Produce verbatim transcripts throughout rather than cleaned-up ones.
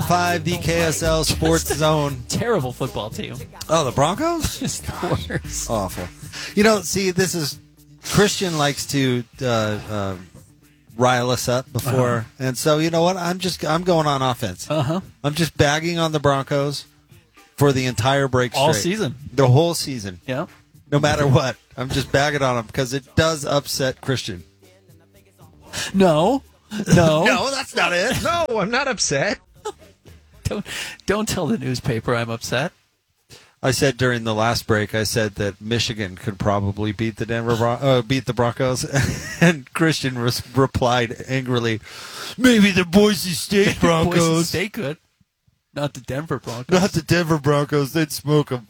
five, the K S L Sports Zone. Terrible football team. Oh, the Broncos? Just the worst. Awful. You know, see, this is, Christian likes to uh, uh, rile us up before, uh-huh. and so, you know what, I'm just, I'm going on offense. Uh-huh. I'm just bagging on the Broncos for the entire break straight. All season. The whole season. Yeah. No matter what. I'm just bagging on them because it does upset Christian. No. No. No, that's not it. No, I'm not upset. Don't, don't tell the newspaper I'm upset. I said during the last break, I said that Michigan could probably beat the Denver Bron- uh, beat the Broncos, and Christian res- replied angrily, "Maybe the Boise State Broncos." Boise State could, not the Denver Broncos. Not the Denver Broncos. They'd smoke them.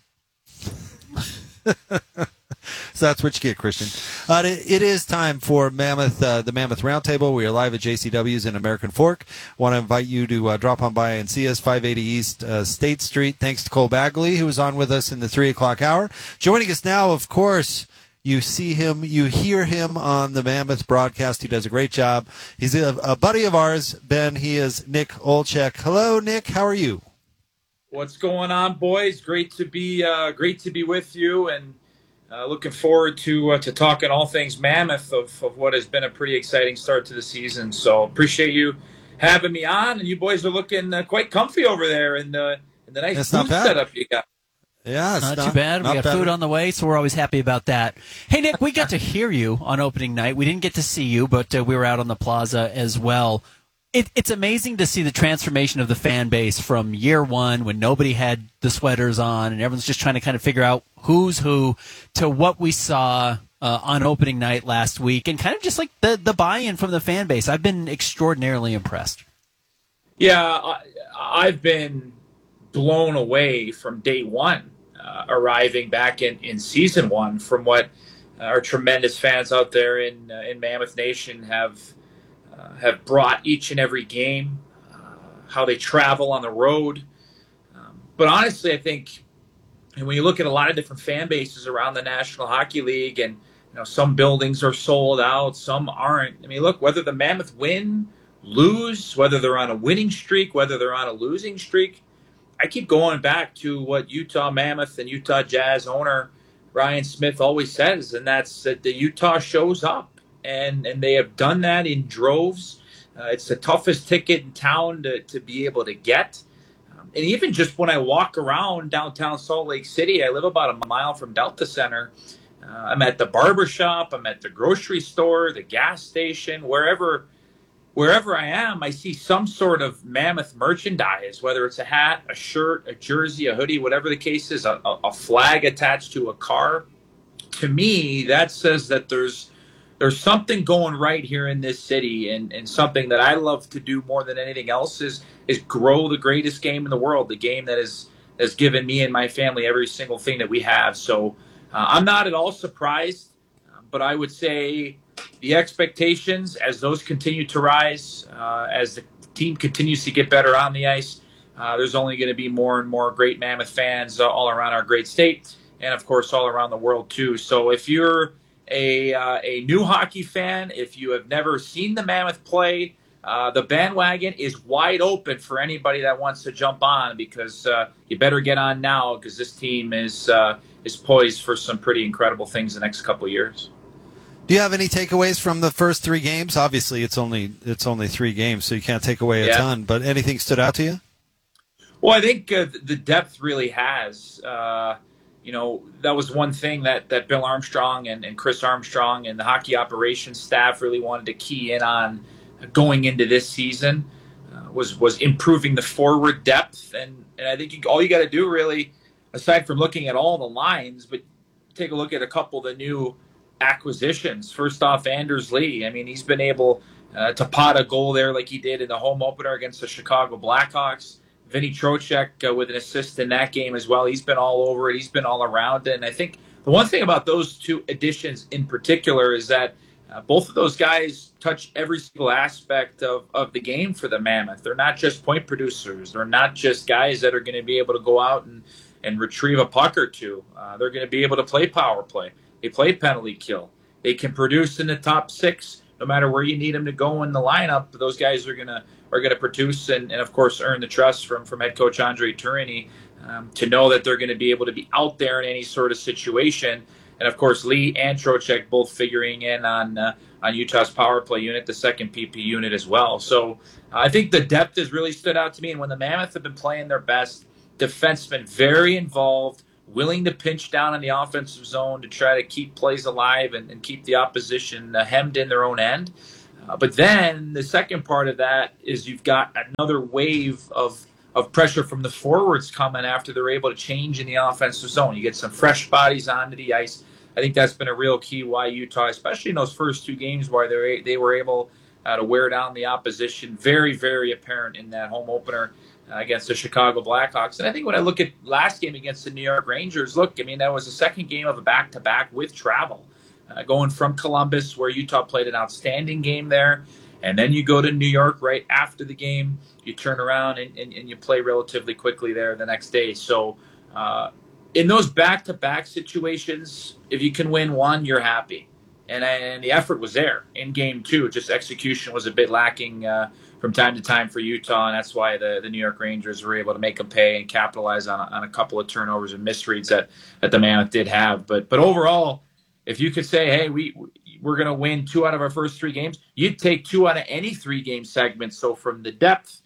So that's what you get, Christian. Uh, it, it is time for Mammoth, uh, the Mammoth Roundtable. We are live at J C W's in American Fork. Want to invite you to uh, drop on by and see us, five eighty East uh, State Street. Thanks to Cole Bagley, who was on with us in the three o'clock hour. Joining us now, of course, you see him, you hear him on the Mammoth broadcast. He does a great job. He's a, a buddy of ours, Ben. He is Nick Olchek. Hello, Nick. How are you? What's going on, boys? Great to be uh, great to be with you, and uh, looking forward to uh, to talking all things Mammoth of, of what has been a pretty exciting start to the season. So appreciate you having me on, and you boys are looking uh, quite comfy over there in the in the nice That's food setup you got. Yeah, it's not, not too bad. not We got bad. food on the way, so we're always happy about that. Hey, Nick, we got to hear you on opening night. We didn't get to see you, but uh, we were out on the plaza as well. It, it's amazing to see the transformation of the fan base from year one when nobody had the sweaters on and everyone's just trying to kind of figure out who's who to what we saw uh, on opening night last week, and kind of just like the, the buy-in from the fan base. I've been extraordinarily impressed. Yeah, I, I've been blown away from day one, uh, arriving back in, in season one, from what our tremendous fans out there in uh, in Mammoth Nation have uh, have brought each and every game, uh, how they travel on the road. Um, but honestly, I think, and when you look at a lot of different fan bases around the National Hockey League, and you know, some buildings are sold out, some aren't. I mean, look, whether the Mammoth win, lose, whether they're on a winning streak, whether they're on a losing streak, I keep going back to what Utah Mammoth and Utah Jazz owner Ryan Smith always says, and that's that the Utah shows up, and, and they have done that in droves. Uh, it's the toughest ticket in town to, to be able to get. Um, and even just when I walk around downtown Salt Lake City, I live about a mile from Delta Center. Uh, I'm at the barber shop, I'm at the grocery store, the gas station, wherever Wherever I am, I see some sort of Mammoth merchandise, whether it's a hat, a shirt, a jersey, a hoodie, whatever the case is, a, a flag attached to a car. To me, that says that there's there's something going right here in this city, and, and something that I love to do more than anything else is is grow the greatest game in the world, the game that is has given me and my family every single thing that we have. So uh, I'm not at all surprised, uh, but I would say the expectations, as those continue to rise, uh, as the team continues to get better on the ice, uh, there's only going to be more and more great Mammoth fans uh, all around our great state, and of course all around the world too. So if you're a uh, a new hockey fan, if you have never seen the Mammoth play, uh, the bandwagon is wide open for anybody that wants to jump on, because uh, you better get on now, because this team is uh, is poised for some pretty incredible things the next couple of years. Do you have any takeaways from the first three games? Obviously, it's only it's only three games, so you can't take away a yeah. ton. But anything stood out to you? Well, I think uh, the depth really has. Uh, you know, that was one thing that, that Bill Armstrong and, and Chris Armstrong and the hockey operations staff really wanted to key in on going into this season, uh, was was improving the forward depth. And, and I think you, all you got to do really, aside from looking at all the lines, but take a look at a couple of the new acquisitions. First off, Anders Lee. I mean, he's been able uh, to pot a goal there like he did in the home opener against the Chicago Blackhawks. Vinny Trocheck uh, with an assist in that game as well. He's been all over it. He's been all around it. And I think the one thing about those two additions in particular is that uh, both of those guys touch every single aspect of, of the game for the Mammoth. They're not just point producers. They're not just guys that are going to be able to go out and, and retrieve a puck or two. Uh, they're going to be able to play power play. They play penalty kill. They can produce in the top six no matter where you need them to go in the lineup. Those guys are going to are going to produce and, and, of course, earn the trust from, from head coach Andre Tourigny um, to know that they're going to be able to be out there in any sort of situation. And, of course, Lee and Trocheck both figuring in on uh, on Utah's power play unit, the second P P unit as well. So uh, I think the depth has really stood out to me. And when the Mammoth have been playing their best, defensemen very involved, willing to pinch down in the offensive zone to try to keep plays alive and, and keep the opposition uh, hemmed in their own end. Uh, but then the second part of that is you've got another wave of of pressure from the forwards coming after they're able to change in the offensive zone. You get some fresh bodies onto the ice. I think that's been a real key why Utah, especially in those first two games where they they were able uh, to wear down the opposition, very, very apparent in that home opener uh, against the Chicago Blackhawks. And I think when I look at last game against the New York Rangers, look, I mean, that was the second game of a back-to-back with travel. Uh, going from Columbus, where Utah played an outstanding game there, and then you go to New York right after the game. You turn around and, and, and you play relatively quickly there the next day. So uh, in those back-to-back situations, if you can win one, you're happy. And, and the effort was there in game two. Just execution was a bit lacking uh, from time to time for Utah, and that's why the, the New York Rangers were able to make them pay and capitalize on, on a couple of turnovers and misreads that, that the Mammoth did have. But but overall, if you could say, hey, we, we're going to win two out of our first three games, you'd take two out of any three-game segment. So from the depth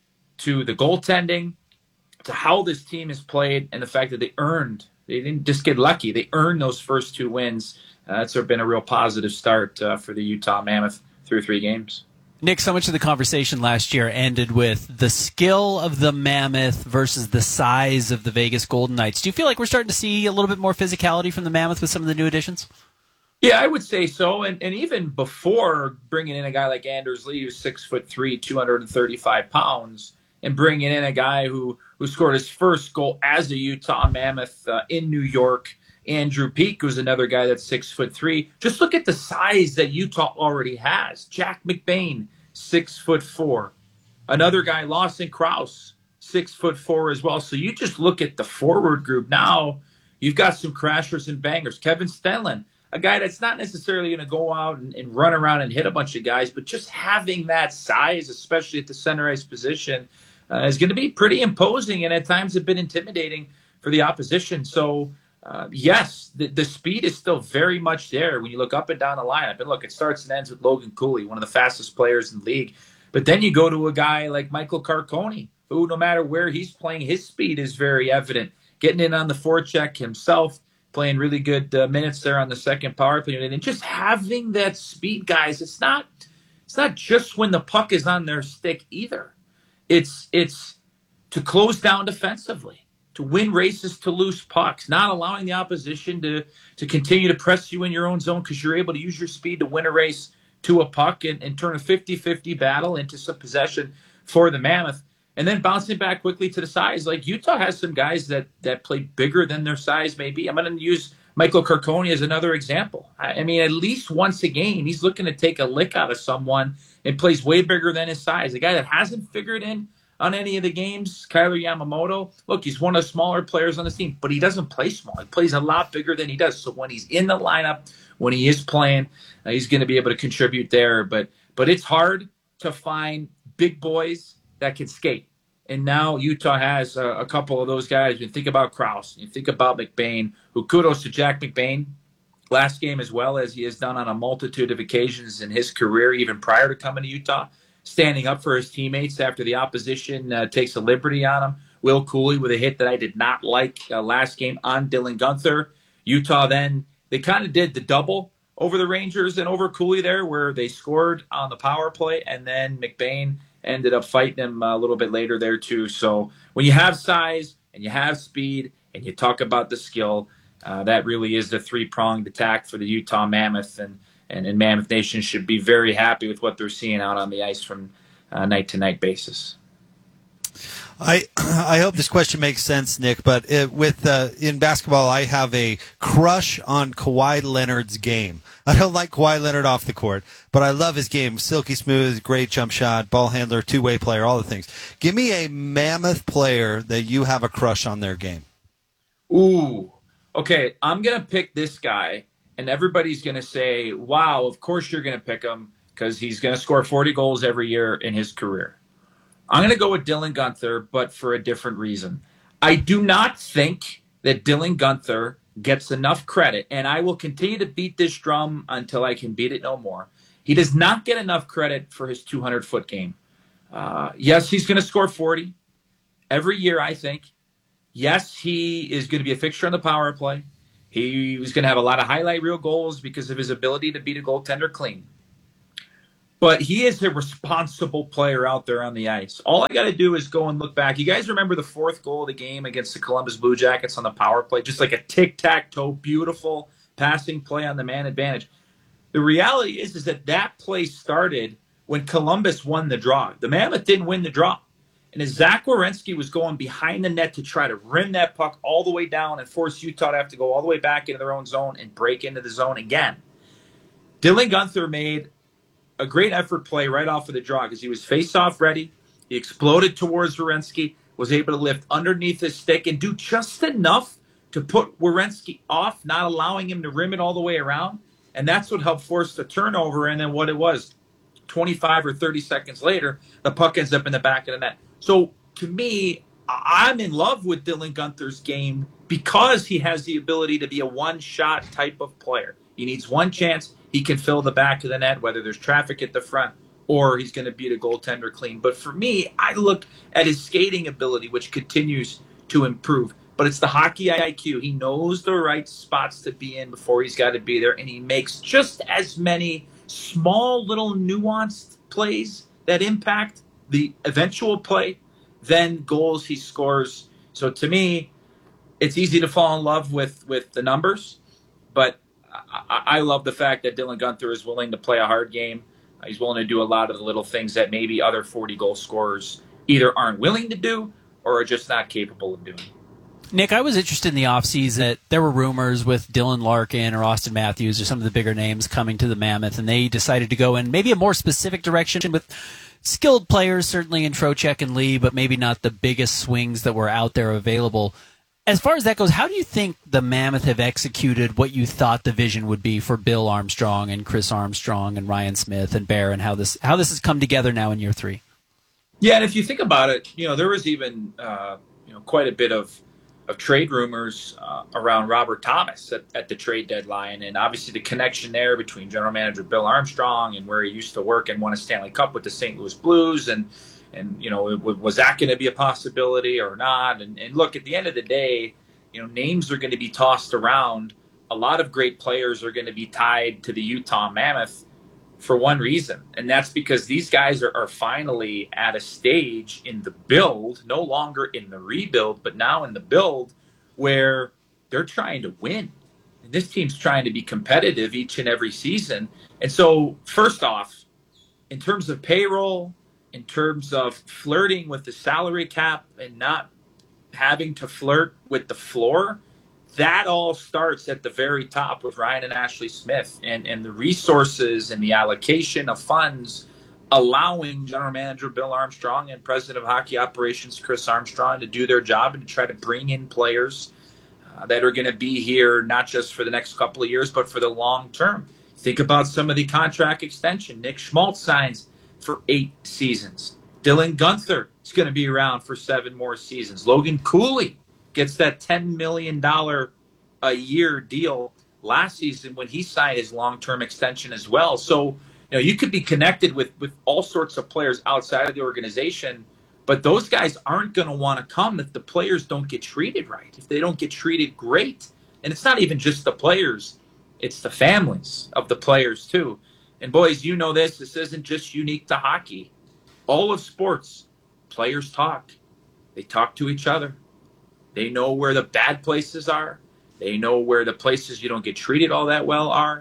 to the goaltending to how this team has played and the fact that they earned, they didn't just get lucky, they earned those first two wins. Uh, it's been a real positive start uh, for the Utah Mammoth through three games. Nick, so much of the conversation last year ended with the skill of the Mammoth versus the size of the Vegas Golden Knights. Do you feel like we're starting to see a little bit more physicality from the Mammoth with some of the new additions? Yeah, I would say so. And and even before bringing in a guy like Anders Lee, who's six foot three, two hundred thirty-five pounds, and bringing in a guy who, who scored his first goal as a Utah Mammoth uh, in New York, Andrew Peak, who's another guy that's six foot three. Just look at the size that Utah already has. Jack McBain, six foot four. Another guy, Lawson Krause, six foot four as well. So you just look at the forward group now. You've got some crashers and bangers. Kevin Stenlund, a guy that's not necessarily going to go out and, and run around and hit a bunch of guys, but just having that size, especially at the center ice position, uh, is going to be pretty imposing and at times have been intimidating for the opposition. So, uh, yes, the, the speed is still very much there when you look up and down the lineup. And look, it starts and ends with Logan Cooley, one of the fastest players in the league. But then you go to a guy like Michael Carcone, who no matter where he's playing, his speed is very evident. Getting in on the forecheck himself, playing really good uh, minutes there on the second power play. And just having that speed, guys, it's not it's not just when the puck is on their stick either. It's it's to close down defensively, to win races to loose pucks, not allowing the opposition to, to continue to press you in your own zone because you're able to use your speed to win a race to a puck and, and turn a fifty-fifty battle into some possession for the Mammoth. And then bouncing back quickly to the size. Like Utah has some guys that, that play bigger than their size may be. I'm going to use Michael Carcone as another example. I, I mean, at least once a game, he's looking to take a lick out of someone and plays way bigger than his size. A guy that hasn't figured in on any of the games, Kyler Yamamoto, look, he's one of the smaller players on the team, but he doesn't play small. He plays a lot bigger than he does. So when he's in the lineup, when he is playing, uh, he's going to be able to contribute there. But but it's hard to find big boys that can skate. And now Utah has a, a couple of those guys. You think about Krause, you think about McBain, who kudos to Jack McBain. Last game, as well as he has done on a multitude of occasions in his career, even prior to coming to Utah, standing up for his teammates after the opposition uh, takes a liberty on him. Will Cooley with a hit that I did not like uh, last game on Dylan Guenther. Utah then, they kind of did the double over the Rangers and over Cooley there, where they scored on the power play, and then McBain ended up fighting him a little bit later there too. So when you have size and you have speed and you talk about the skill, uh, that really is the three-pronged attack for the Utah Mammoth. And, and, and Mammoth Nation should be very happy with what they're seeing out on the ice from uh, night-to-night basis. I I hope this question makes sense, Nick. But it, with uh, in basketball, I have a crush on Kawhi Leonard's game. I don't like Kawhi Leonard off the court, but I love his game. Silky smooth, great jump shot, ball handler, two-way player, all the things. Give me a Mammoth player that you have a crush on their game. Ooh, okay. I'm gonna pick this guy, and everybody's gonna say, "Wow, of course you're gonna pick him because he's gonna score forty goals every year in his career." I'm going to go with Dylan Guenther, but for a different reason. I do not think that Dylan Guenther gets enough credit, and I will continue to beat this drum until I can beat it no more. He does not get enough credit for his two hundred foot game. Uh, yes, he's going to score forty every year, I think. Yes, he is going to be a fixture on the power play. He was going to have a lot of highlight reel goals because of his ability to beat a goaltender clean. But he is a responsible player out there on the ice. All I got to do is go and look back. You guys remember the fourth goal of the game against the Columbus Blue Jackets on the power play? Just like a tic-tac-toe, beautiful passing play on the man advantage. The reality is, is that that play started when Columbus won the draw. The Mammoth didn't win the draw. And as Zach Werenski was going behind the net to try to rim that puck all the way down and force Utah to have to go all the way back into their own zone and break into the zone again, Dylan Guenther made a great effort play right off of the draw because he was face-off ready. He exploded towards Werenski, was able to lift underneath his stick and do just enough to put Werenski off, not allowing him to rim it all the way around. And that's what helped force the turnover. And then what it was, twenty-five or thirty seconds later, the puck ends up in the back of the net. So to me, I'm in love with Dylan Guenther's game because he has the ability to be a one-shot type of player. He needs one chance. He can fill the back of the net, whether there's traffic at the front or he's going to beat a goaltender clean. But for me, I look at his skating ability, which continues to improve. But it's the hockey I Q. He knows the right spots to be in before he's got to be there, and he makes just as many small little nuanced plays that impact the eventual play than goals he scores. So to me, it's easy to fall in love with, with the numbers, but I, I love the fact that Dylan Guenther is willing to play a hard game. He's willing to do a lot of the little things that maybe other forty-goal scorers either aren't willing to do or are just not capable of doing. Nick, I was interested in the offseason that there were rumors with Dylan Larkin or Austin Matthews or some of the bigger names coming to the Mammoth, and they decided to go in maybe a more specific direction with skilled players, certainly in Trocheck and Lee, but maybe not the biggest swings that were out there available. As far as that goes, how do you think the Mammoth have executed what you thought the vision would be for Bill Armstrong and Chris Armstrong and Ryan Smith and Bear, and how this how this has come together now in year three? Yeah, and if you think about it, you know, there was even uh, you know quite a bit of of trade rumors uh, around Robert Thomas at, at the trade deadline, and obviously the connection there between general manager Bill Armstrong and where he used to work and won a Stanley Cup with the Saint Louis Blues, and and you know was that going to be a possibility or not? And, and look, at the end of the day, you know names are going to be tossed around. A lot of great players are going to be tied to the Utah Mammoth for one reason, and that's because these guys are, are finally at a stage in the build, no longer in the rebuild, but now in the build where they're trying to win. And this team's trying to be competitive each and every season. And so, first off, in terms of payroll, in terms of flirting with the salary cap and not having to flirt with the floor, that all starts at the very top with Ryan and Ashley Smith and, and the resources and the allocation of funds allowing General Manager Bill Armstrong and President of Hockey Operations Chris Armstrong to do their job and to try to bring in players uh, that are going to be here not just for the next couple of years, but for the long term. Think about some of the contract extension. Nick Schmaltz signs for eight seasons. Dylan Guenther is going to be around for seven more seasons. Logan Cooley gets that ten million dollars a year deal last season when he signed his long-term extension as well. So, you know, you could be connected with, with all sorts of players outside of the organization, but those guys aren't going to want to come if the players don't get treated right, if they don't get treated great. And it's not even just the players, it's the families of the players too. And boys, you know this, this isn't just unique to hockey. All of sports, players talk. They talk to each other. They know where the bad places are. They know where the places you don't get treated all that well are.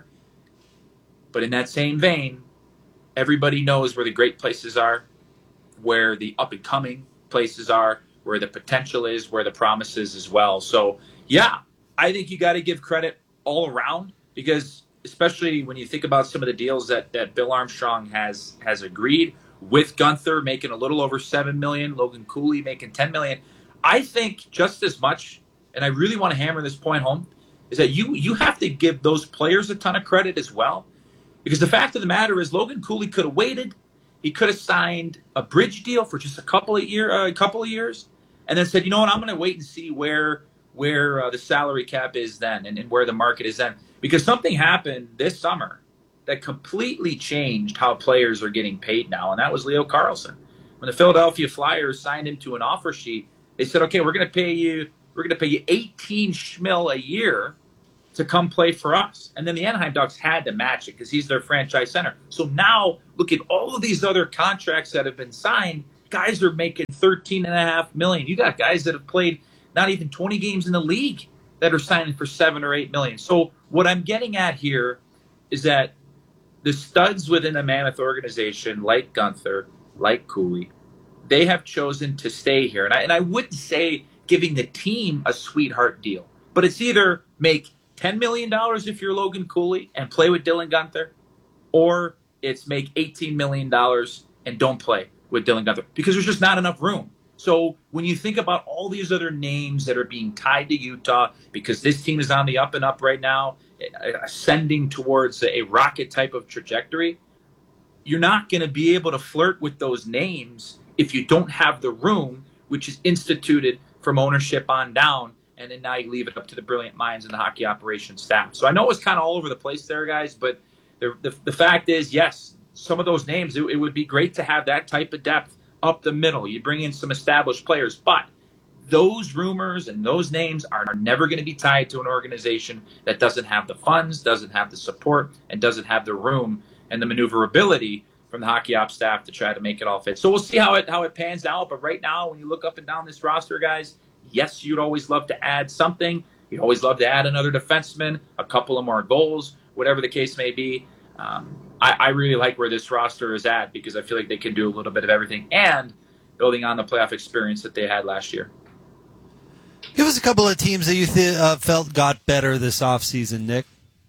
But in that same vein, everybody knows where the great places are, where the up-and-coming places are, where the potential is, where the promise is as well. So, yeah, I think you got to give credit all around because especially when you think about some of the deals that, that Bill Armstrong has has agreed with Guenther making a little over seven million dollars, Logan Cooley making ten million dollars. I think just as much, and I really want to hammer this point home, is that you you have to give those players a ton of credit as well. Because the fact of the matter is Logan Cooley could have waited. He could have signed a bridge deal for just a couple of year, uh, a couple of years, and then said, you know what, I'm going to wait and see where where uh, the salary cap is then, and, and where the market is then, because something happened this summer that completely changed how players are getting paid now, and that was Leo Carlsson. When the Philadelphia Flyers signed him to an offer sheet, they said, okay, we're going to pay you, we're going to pay you eighteen schmil a year to come play for us. And then the Anaheim Ducks had to match it because he's their franchise center. So now look at all of these other contracts that have been signed. Guys are making thirteen and a half million. You got guys that have played not even twenty games in the league that are signing for seven or eight million. So what I'm getting at here is that the studs within the Mammoth organization, like Guenther, like Cooley, they have chosen to stay here. And I, and I wouldn't say giving the team a sweetheart deal, but it's either make ten million dollars if you're Logan Cooley and play with Dylan Guenther, or it's make eighteen million dollars and don't play with Dylan Guenther, because there's just not enough room. So when you think about all these other names that are being tied to Utah, because this team is on the up and up right now, ascending towards a rocket type of trajectory, you're not going to be able to flirt with those names if you don't have the room, which is instituted from ownership on down. And then now you leave it up to the brilliant minds in the hockey operations staff. So I know it's kind of all over the place there, guys, but the the, the fact is, yes, some of those names, it, it would be great to have that type of depth up the middle. You bring in some established players, but those rumors and those names are never going to be tied to an organization that doesn't have the funds, doesn't have the support, and doesn't have the room and the maneuverability from the hockey ops staff to try to make it all fit. So we'll see how it how it pans out. But right now, when you look up and down this roster, guys, yes, you'd always love to add something. You'd always love to add another defenseman, a couple of more goals, whatever the case may be. Um, I, I really like where this roster is at, because I feel like they can do a little bit of everything and building on the playoff experience that they had last year. Give us a couple of teams that you th- uh, felt got better this offseason, Nick.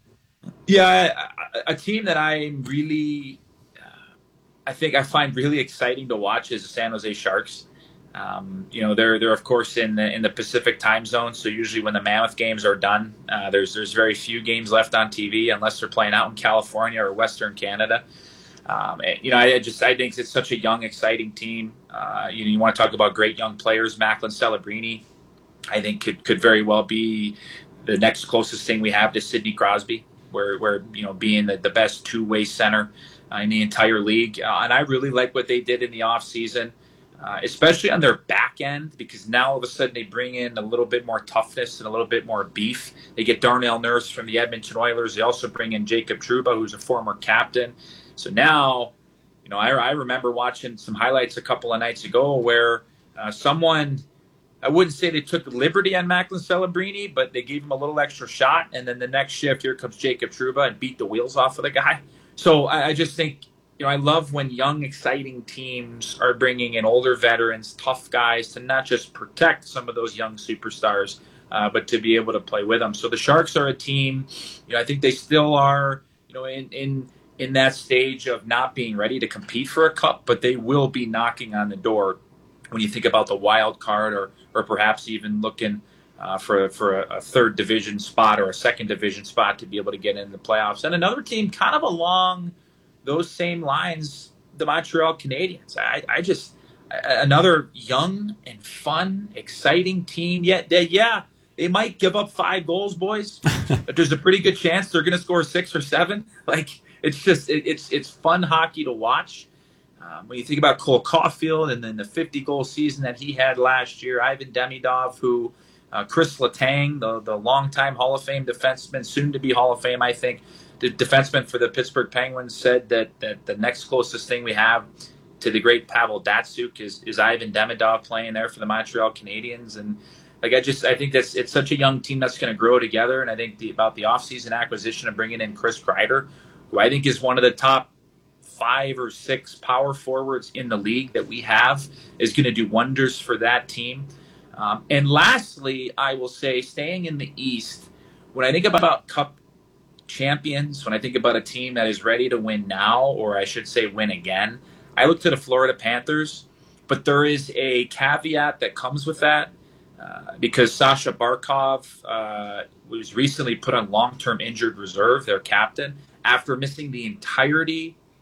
Yeah, a, a team that I'm really, uh, I think I find really exciting to watch is the San Jose Sharks. Um, you know, they're they're of course in the in the Pacific time zone, so usually when the Mammoth games are done, uh, there's there's very few games left on T V unless they're playing out in California or Western Canada. Um, and, you know, I just I think it's such a young, exciting team. Uh, you know, you want to talk about great young players. Macklin Celebrini, I think could could very well be the next closest thing we have to Sidney Crosby, where where you know being the, the best two way center uh, in the entire league. Uh, and I really like what they did in the offseason. Uh, especially on their back end, because now all of a sudden they bring in a little bit more toughness and a little bit more beef. They get Darnell Nurse from the Edmonton Oilers. They also bring in Jacob Trouba, who's a former captain. So now, you know, I, I remember watching some highlights a couple of nights ago where uh, someone, I wouldn't say they took the liberty on Macklin Celebrini, but they gave him a little extra shot. And then the next shift, here comes Jacob Trouba and beat the wheels off of the guy. So I, I just think, you know, I love when young, exciting teams are bringing in older veterans, tough guys to not just protect some of those young superstars, uh, but to be able to play with them. So the Sharks are a team, you know, I think they still are, you know, in, in, in that stage of not being ready to compete for a cup, but they will be knocking on the door when you think about the wild card, or, or perhaps even looking uh, for, for a, a third division spot or a second division spot to be able to get into the playoffs. And another team kind of along those same lines, the Montreal Canadiens. I, I just, another young and fun, exciting team. Yet, yeah, yeah, they might give up five goals, boys, but there's a pretty good chance they're going to score six or seven. Like, it's just, it, it's it's fun hockey to watch. Um, when you think about Cole Caulfield and then the fifty-goal season that he had last year, Ivan Demidov, who, uh, Chris Letang, the, the longtime Hall of Fame defenseman, soon to be Hall of Fame, I think, the defenseman for the Pittsburgh Penguins, said that, that the next closest thing we have to the great Pavel Datsyuk is, is Ivan Demidov playing there for the Montreal Canadiens. And like, I just, I think that's, it's such a young team that's going to grow together. And I think the, about the offseason acquisition of bringing in Chris Kreider, who I think is one of the top five or six power forwards in the league that we have, is going to do wonders for that team. Um, and lastly, I will say, staying in the East, when I think about Cup champions, when I think about a team that is ready to win now, or I should say win again, I look to the Florida Panthers. But there is a caveat that comes with that, uh, because Sasha Barkov uh, was recently put on long-term injured reserve, their captain, after missing the entirety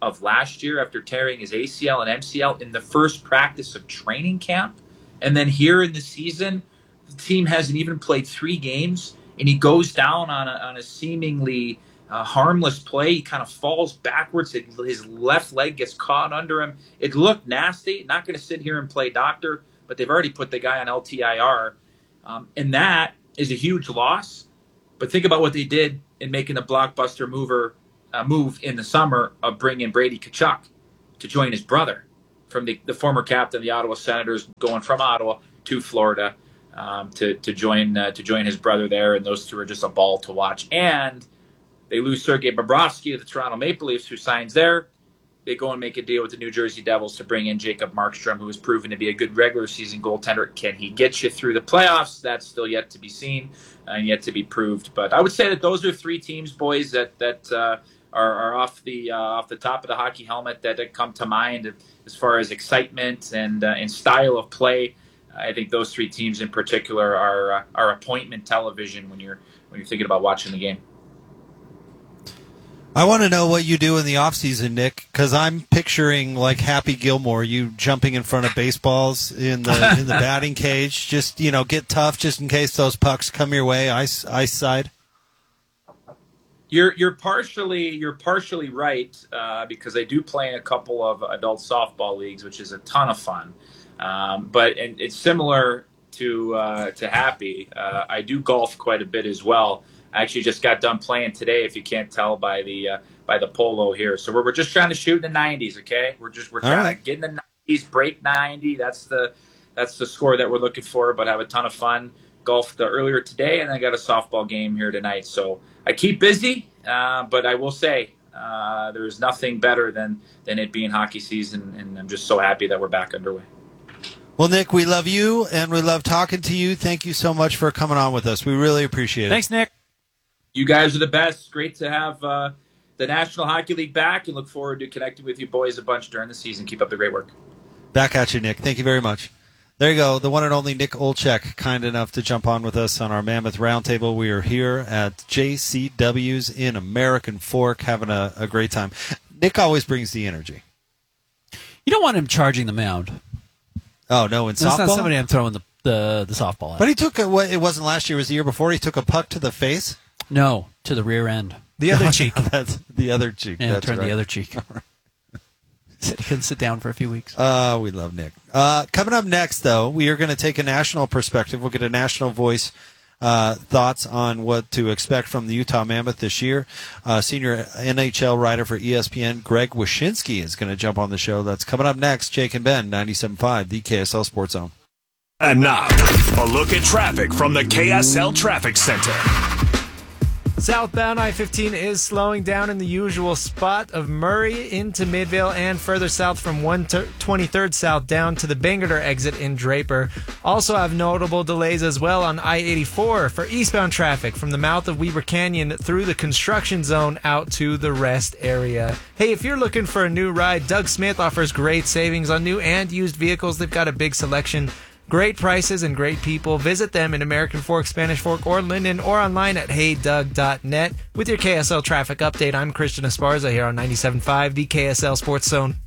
of last year after tearing his A C L and M C L in the first practice of training camp. And then here in the season, the team hasn't even played three games, and he goes down on a, on a seemingly uh, harmless play. He kind of falls backwards. It, his left leg gets caught under him. It looked nasty. Not going to sit here and play doctor, but they've already put the guy on L T I R. Um, and that is a huge loss. But think about what they did in making the blockbuster mover uh, move in the summer of bringing Brady Tkachuk to join his brother from the, the former captain of the Ottawa Senators, going from Ottawa to Florida um, to to join uh, to join his brother there. And those two are just a ball to watch. And they lose Sergei Bobrovsky of the Toronto Maple Leafs, who signs there. They go and make a deal with the New Jersey Devils to bring in Jacob Markstrom, who has proven to be a good regular season goaltender. Can he get you through the playoffs? That's still yet to be seen and yet to be proved. But I would say that those are three teams, boys, that that uh, are, are off the uh, off the top of the hockey helmet that, that come to mind as far as excitement and uh, and style of play. I think those three teams in particular are uh, are appointment television when you're when you're thinking about watching the game. I want to know what you do in the off season, Nick, because I'm picturing like Happy Gilmore, you jumping in front of baseballs in the in the batting cage. Just you know, get tough just in case those pucks come your way, ice ice side. You're you're partially you're partially right uh, because I do play in a couple of adult softball leagues, which is a ton of fun. Um, but and it's similar to uh, to Happy. Uh, I do golf quite a bit as well. I actually just got done playing today, if you can't tell by the uh, by the polo here. So we're, we're just trying to shoot in the nineties, okay? We're just we're trying right. to get in the nineties, break ninety. That's the that's the score that we're looking for. But have a ton of fun. Golfed earlier today, and I got a softball game here tonight. So I keep busy, uh, but I will say uh, there's nothing better than than it being hockey season, and I'm just so happy that we're back underway. Well, Nick, we love you, and we love talking to you. Thank you so much for coming on with us. We really appreciate it. Thanks, Nick. You guys are the best. Great to have uh, the National Hockey League back, and look forward to connecting with you boys a bunch during the season. Keep up the great work. Back at you, Nick. Thank you very much. There you go, the one and only Nick Olczyk, kind enough to jump on with us on our Mammoth Roundtable. We are here at J C W's in American Fork, having a, a great time. Nick always brings the energy. You don't want him charging the mound. Oh, no, in That's softball? not somebody I'm throwing the, the, the softball at. But he took, a, it wasn't last year, it was the year before, he took a puck to the face? No, to the rear end. The other cheek. That's the other cheek. Yeah, That's turn right. the other cheek. He couldn't sit down for a few weeks. Uh, we love Nick. Uh, coming up next, though, we are going to take a national perspective. We'll get a national voice uh, thoughts on what to expect from the Utah Mammoth this year. Uh, senior N H L writer for E S P N, Greg Wyshynski, is going to jump on the show. That's coming up next. Jake and Ben, ninety-seven point five, the K S L Sports Zone. And now, a look at traffic from the K S L Traffic Center. Southbound I fifteen is slowing down in the usual spot of Murray into Midvale and further south from one twenty-third South down to the Bangerter exit in Draper. Also have notable delays as well on I eighty-four for eastbound traffic from the mouth of Weber Canyon through the construction zone out to the rest area. Hey, if you're looking for a new ride, Doug Smith offers great savings on new and used vehicles. They've got a big selection. Great prices and great people. Visit them in American Fork, Spanish Fork, or Linden, or online at hey doug dot net. With your K S L traffic update, I'm Christian Esparza here on ninety-seven point five, the K S L Sports Zone.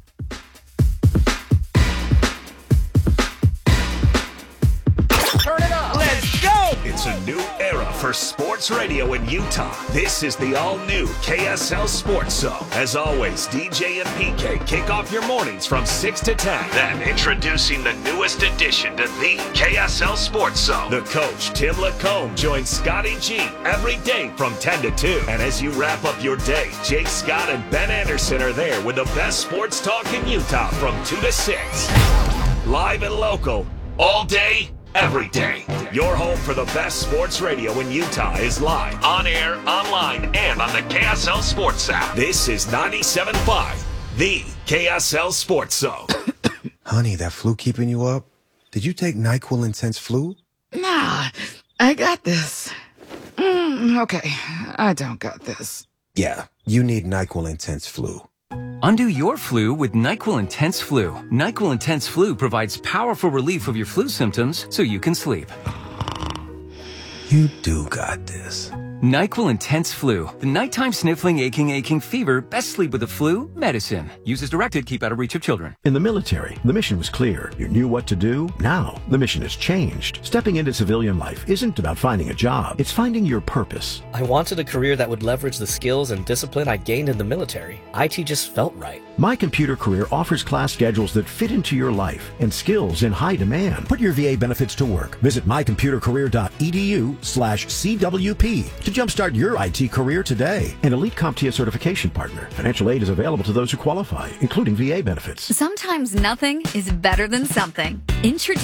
Turn it up. Let's go. It's a new era for sports radio in Utah. This is the all-new K S L Sports Zone. As always, D J and P K kick off your mornings from six to ten. Then introducing the newest addition to the K S L Sports Zone. The coach, Tim Lacombe, joins Scotty G every day from ten to two. And as you wrap up your day, Jake Scott and Ben Anderson are there with the best sports talk in Utah from two to six. Live and local, all day, every day. Your home for the best sports radio in Utah is live, on air, online, and on the K S L Sports app. This is ninety-seven point five, the K S L Sports Zone. Honey, that flu keeping you up? Did you take NyQuil Intense Flu? Nah, I got this. Mm, okay, I don't got this. Yeah, you need NyQuil Intense Flu. Undo your flu with NyQuil Intense Flu. NyQuil Intense Flu provides powerful relief of your flu symptoms so you can sleep. You do got this. NyQuil Intense Flu. The nighttime sniffling, aching, aching fever. Best sleep with the flu. Medicine. Use as directed. Keep out of reach of children. In the military, the mission was clear. You knew what to do. Now, the mission has changed. Stepping into civilian life isn't about finding a job. It's finding your purpose. I wanted a career that would leverage the skills and discipline I gained in the military. I T just felt right. My Computer Career offers class schedules that fit into your life and skills in high demand. Put your V A benefits to work. Visit mycomputercareer.edu slash CWP to jumpstart your I T career today. An Elite CompTIA certification partner. Financial aid is available to those who qualify, including V A benefits. Sometimes nothing is better than something. Introduce